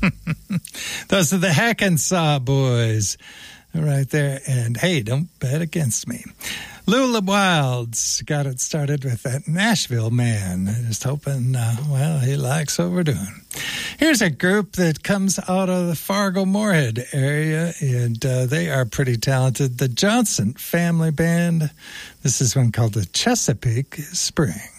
Those are the Hackensaw Boys right there. And hey, don't bet against me. Lula Wilds got it started with that Nashville Man. Just hoping, he likes what we're doing. Here's a group that comes out of the Fargo-Moorhead area, and they are pretty talented. The Johnson Family Band. This is one called the Chesapeake Spring.